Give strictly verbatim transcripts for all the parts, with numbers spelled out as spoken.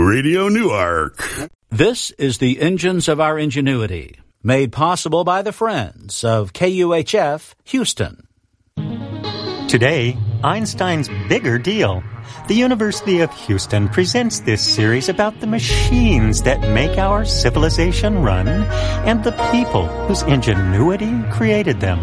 Radio Newark. This is the Engines of Our Ingenuity, made possible by the friends of K U H F Houston. Today, Einstein's bigger deal. The University of Houston presents this series about the machines that make our civilization run and the people whose ingenuity created them.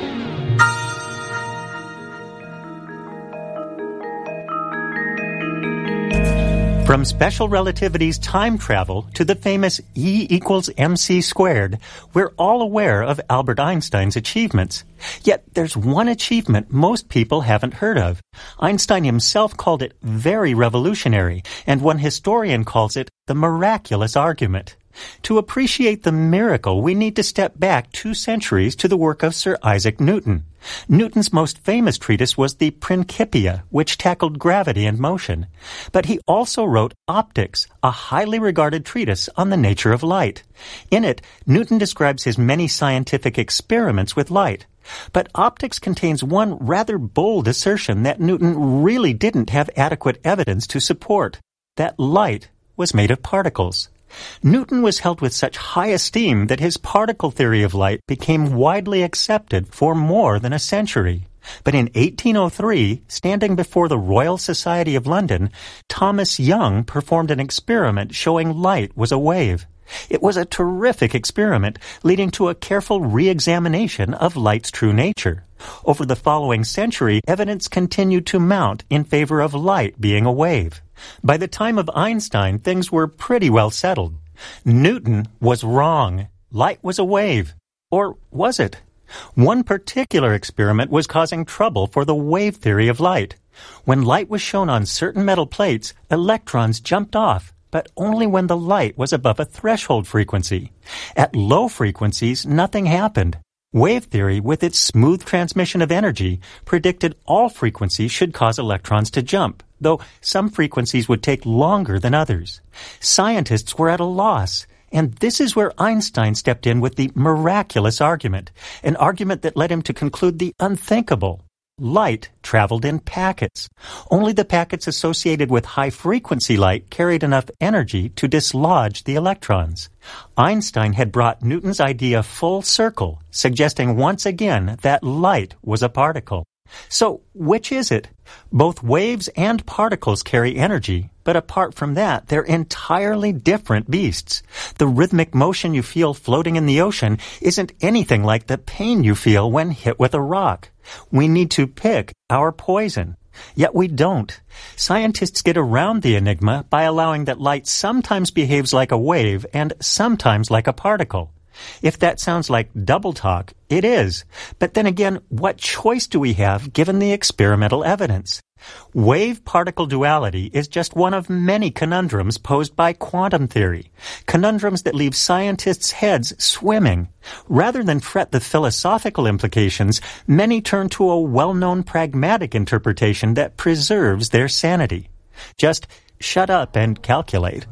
From special relativity's time travel to the famous E equals mc squared, we're all aware of Albert Einstein's achievements. Yet there's one achievement most people haven't heard of. Einstein himself called it very revolutionary, and one historian calls it the miraculous argument. To appreciate the miracle, we need to step back two centuries to the work of Sir Isaac Newton. Newton's most famous treatise was the Principia, which tackled gravity and motion. But he also wrote Optics, a highly regarded treatise on the nature of light. In it, Newton describes his many scientific experiments with light. But Optics contains one rather bold assertion that Newton really didn't have adequate evidence to support: that light was made of particles. Newton was held with such high esteem that his particle theory of light became widely accepted for more than a century. But in eighteen oh three, standing before the Royal Society of London, Thomas Young performed an experiment showing light was a wave. It was a terrific experiment, leading to a careful re-examination of light's true nature. Over the following century, evidence continued to mount in favor of light being a wave. By the time of Einstein, things were pretty well settled. Newton was wrong. Light was a wave. Or was it? One particular experiment was causing trouble for the wave theory of light. When light was shown on certain metal plates, electrons jumped off, but only when the light was above a threshold frequency. At low frequencies, nothing happened. Wave theory, with its smooth transmission of energy, predicted all frequencies should cause electrons to jump, though some frequencies would take longer than others. Scientists were at a loss, and this is where Einstein stepped in with the miraculous argument, an argument that led him to conclude the unthinkable. Light traveled in packets. Only the packets associated with high-frequency light carried enough energy to dislodge the electrons. Einstein had brought Newton's idea full circle, suggesting once again that light was a particle. So, which is it? Both waves and particles carry energy, but apart from that, they're entirely different beasts. The rhythmic motion you feel floating in the ocean isn't anything like the pain you feel when hit with a rock. We need to pick our poison. Yet we don't. Scientists get around the enigma by allowing that light sometimes behaves like a wave and sometimes like a particle. If that sounds like double talk, it is. But then again, what choice do we have given the experimental evidence? Wave-particle duality is just one of many conundrums posed by quantum theory, conundrums that leave scientists' heads swimming. Rather than fret the philosophical implications, many turn to a well-known pragmatic interpretation that preserves their sanity. Just shut up and calculate.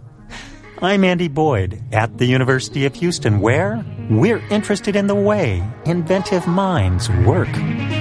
I'm Andy Boyd at the University of Houston, where we're interested in the way inventive minds work.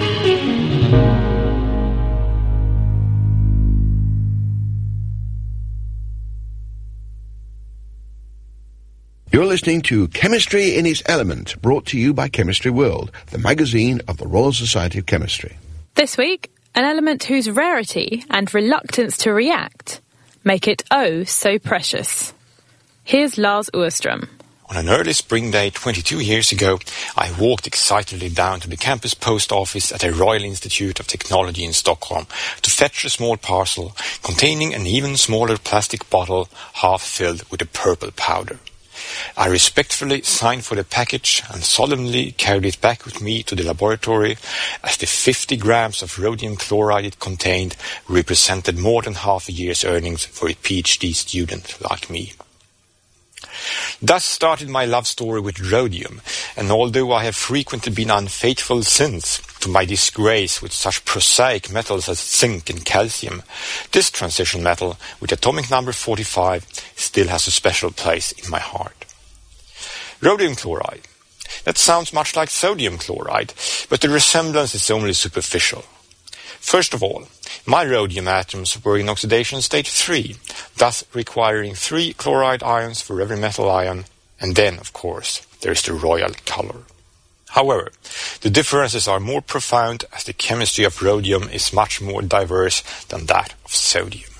You're listening to Chemistry in its Element, brought to you by Chemistry World, the magazine of the Royal Society of Chemistry. This week, an element whose rarity and reluctance to react make it oh so precious. Here's Lars Åström. On an early spring day twenty-two years ago, I walked excitedly down to the campus post office at the Royal Institute of Technology in Stockholm to fetch a small parcel containing an even smaller plastic bottle half filled with a purple powder. I respectfully signed for the package and solemnly carried it back with me to the laboratory, as the fifty grams of rhodium chloride it contained represented more than half a year's earnings for a PhD student like me. Thus started my love story with rhodium, and although I have frequently been unfaithful since, to my disgrace with such prosaic metals as zinc and calcium, this transition metal, with atomic number forty-five, still has a special place in my heart. Rhodium chloride. That sounds much like sodium chloride, but the resemblance is only superficial. First of all, my rhodium atoms were in oxidation state three, thus requiring three chloride ions for every metal ion, and then, of course, there is the royal color. However, the differences are more profound as the chemistry of rhodium is much more diverse than that of sodium.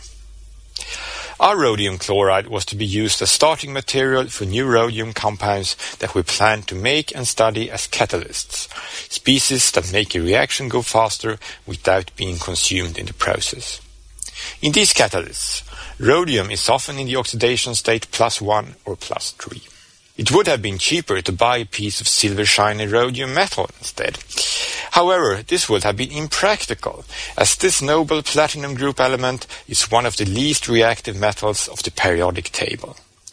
Our rhodium chloride was to be used as starting material for new rhodium compounds that we planned to make and study as catalysts, species that make a reaction go faster without being consumed in the process. In these catalysts, rhodium is often in the oxidation state plus one or plus three. It would have been cheaper to buy a piece of silver shiny rhodium metal instead. However, this would have been impractical, as this noble platinum group element is one of the least reactive metals of the periodic table.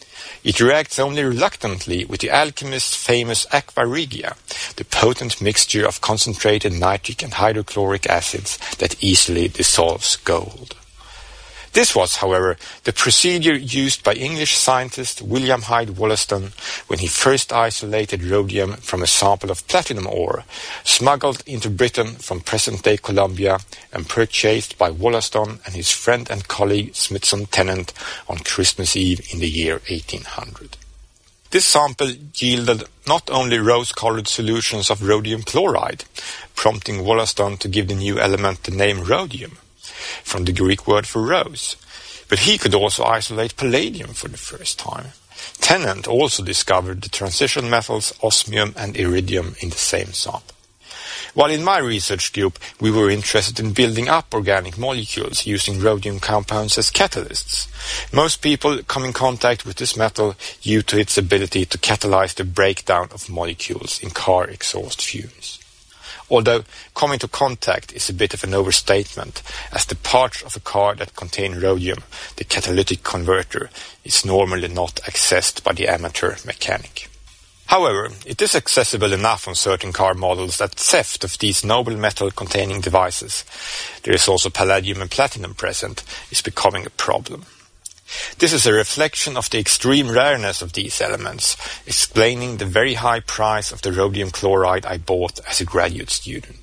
It reacts only reluctantly with the alchemist's famous aqua regia, the potent mixture of concentrated nitric and hydrochloric acids that easily dissolves gold. This was, however, the procedure used by English scientist William Hyde Wollaston when he first isolated rhodium from a sample of platinum ore, smuggled into Britain from present-day Colombia and purchased by Wollaston and his friend and colleague Smithson Tennant on Christmas Eve in the year eighteen hundred. This sample yielded not only rose-colored solutions of rhodium chloride, prompting Wollaston to give the new element the name rhodium, from the Greek word for rose, but he could also isolate palladium for the first time. Tennant also discovered the transition metals osmium and iridium in the same sample. While in my research group we were interested in building up organic molecules using rhodium compounds as catalysts, most people come in contact with this metal due to its ability to catalyze the breakdown of molecules in car exhaust fumes. Although coming into contact is a bit of an overstatement, as the parts of a car that contain rhodium, the catalytic converter, is normally not accessed by the amateur mechanic. However, it is accessible enough on certain car models that theft of these noble metal-containing devices, there is also palladium and platinum present, is becoming a problem. This is a reflection of the extreme rareness of these elements, explaining the very high price of the rhodium chloride I bought as a graduate student.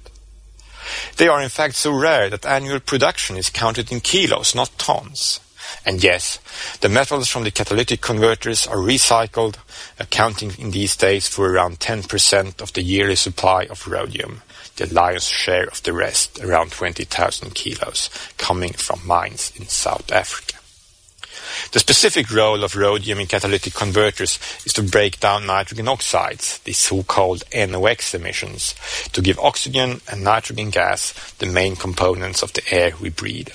They are in fact so rare that annual production is counted in kilos, not tons. And yes, the metals from the catalytic converters are recycled, accounting in these days for around ten percent of the yearly supply of rhodium, the lion's share of the rest, around twenty thousand kilos, coming from mines in South Africa. The specific role of rhodium in catalytic converters is to break down nitrogen oxides, the so-called N O X emissions, to give oxygen and nitrogen gas, the main components of the air we breathe.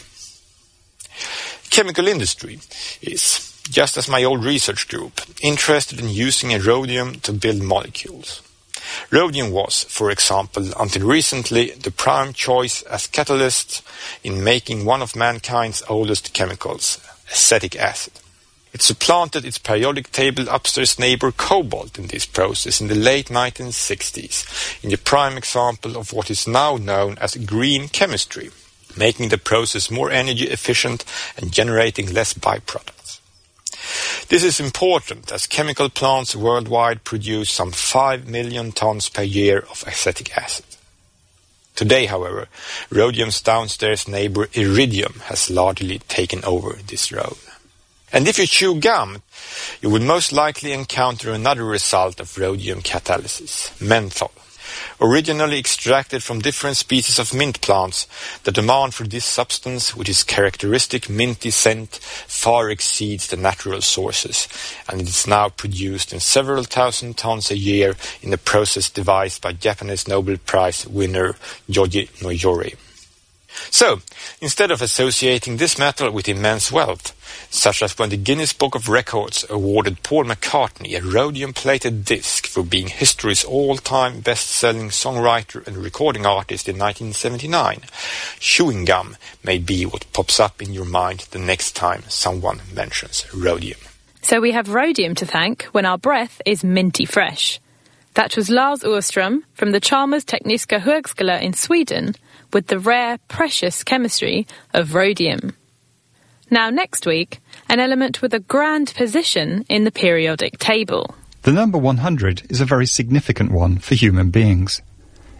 Chemical industry is, just as my old research group, interested in using a rhodium to build molecules. Rhodium was, for example, until recently the prime choice as catalyst in making one of mankind's oldest chemicals, acetic acid. It supplanted its periodic table upstairs neighbor cobalt in this process in the late nineteen sixties, in the prime example of what is now known as green chemistry, making the process more energy efficient and generating less byproducts. This is important as chemical plants worldwide produce some five million tons per year of acetic acid. Today, however, rhodium's downstairs neighbor iridium has largely taken over this role. And if you chew gum, you will most likely encounter another result of rhodium catalysis, menthol. Originally extracted from different species of mint plants, the demand for this substance, with its characteristic minty scent, far exceeds the natural sources, and it is now produced in several thousand tons a year in a process devised by Japanese Nobel Prize winner Yoji Noyori. So, instead of associating this metal with immense wealth, such as when the Guinness Book of Records awarded Paul McCartney a rhodium-plated disc for being history's all-time best-selling songwriter and recording artist in nineteen seventy-nine, chewing gum may be what pops up in your mind the next time someone mentions rhodium. So we have rhodium to thank when our breath is minty fresh. That was Lars Åström from the Chalmers Tekniska Högskola in Sweden with the rare, precious chemistry of rhodium. Now next week, an element with a grand position in the periodic table. The number one hundred is a very significant one for human beings.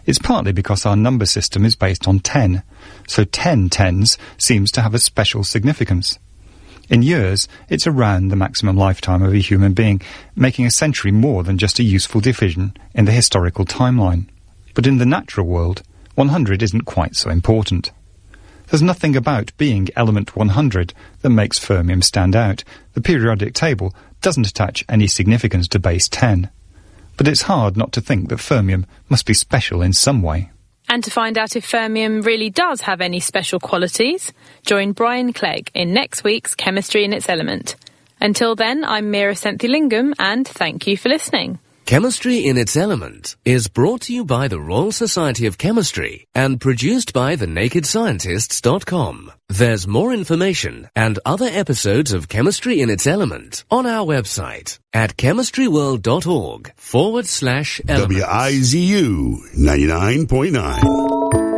It's partly because our number system is based on ten, so ten tens seems to have a special significance. In years, it's around the maximum lifetime of a human being, making a century more than just a useful division in the historical timeline. But in the natural world, one hundred isn't quite so important. There's nothing about being element one hundred that makes fermium stand out. The periodic table doesn't attach any significance to base ten. But it's hard not to think that fermium must be special in some way. And to find out if fermium really does have any special qualities, join Brian Clegg in next week's Chemistry in its Element. Until then, I'm Mira Senthilingam, and thank you for listening. Chemistry in its Element is brought to you by the Royal Society of Chemistry and produced by the naked scientists dot com. There's more information and other episodes of Chemistry in its Element on our website at chemistryworld.org forward slash elements. W I Z U ninety-nine point nine.